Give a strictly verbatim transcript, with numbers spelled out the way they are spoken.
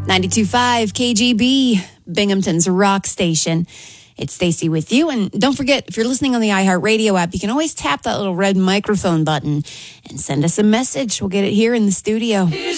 ninety-two point five K G B, Binghamton's rock station. It's Stacy with you. And don't forget, if you're listening on the iHeartRadio app, you can always tap that little red microphone button and send us a message. We'll get it here in the studio.